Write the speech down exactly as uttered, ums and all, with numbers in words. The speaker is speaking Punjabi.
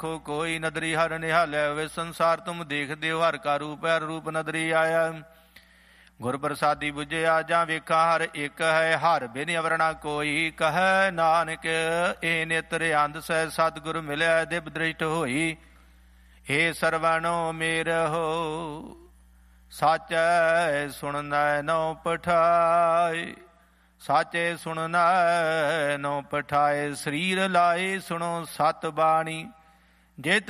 ਦੇਖੋ ਕੋਈ ਨਦਰੀ ਹਰ ਨਿਹਾਲਿਆ ਵੇ ਸੰਸਾਰ ਤੁਮ ਦੇਖਦੇ ਹੋ ਹਰ ਕਾ ਰੂਪ ਹਰ ਰੂਪ ਨਦਰੀ ਆਇਆ। ਗੁਰ ਪ੍ਰਸਾਦੀ ਬੁਝਿਆ ਜਾਂ ਵੇਖਾ ਹਰ ਇੱਕ ਹੈ ਹਰ ਬਿਨ ਅਵਰਣਾ ਕੋਈ ਕਹੈ ਨਾਨਕ ਇਹ ਨੇਤਰ ਅੰਧ ਸਹਿ ਸਤਿਗੁਰ ਮਿਲਿਆ ਦਿਵ ਦ੍ਰਿਸ਼ਟ ਹੋਈ। ਏ ਸਰਵਣੋ ਮੇਰ ਹੋ ਸਾਚੈ ਸੁਣਨੈ ਨੋ ਪਠਾਏ ਸਾਚੇ ਸੁਣਨੈ ਨੋ ਪਠਾਏ। ਸਰੀਰ ਲਾਏ ਸੁਣੋ ਸਤ ਬਾਣੀ ਜਿਤ